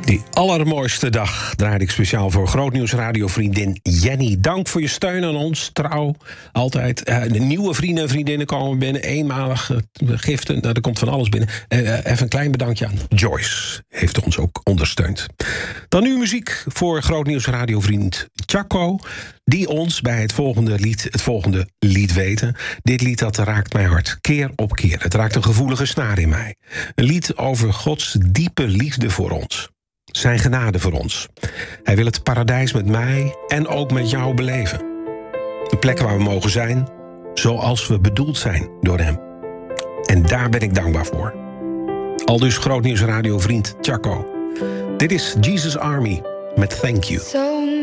Die allermooiste dag draaide ik speciaal voor Grootnieuws radiovriendin Jenny. Dank voor je steun aan ons, trouw, altijd. De nieuwe vrienden en vriendinnen komen binnen, eenmalig giften, nou, er komt van alles binnen. Even een klein bedankje aan Joyce, heeft ons ook ondersteund. Dan nu muziek voor Grootnieuws radiovriend Chaco, die ons bij het volgende lied weten. Dit lied dat raakt mijn hart, keer op keer. Het raakt een gevoelige snaar in mij. Een lied over Gods diepe liefde voor ons. Zijn genade voor ons. Hij wil het paradijs met mij en ook met jou beleven. De plekken waar we mogen zijn, zoals we bedoeld zijn door hem. En daar ben ik dankbaar voor. Aldus Grootnieuws radiovriend Chaco. Dit is Jesus Army met Thank You.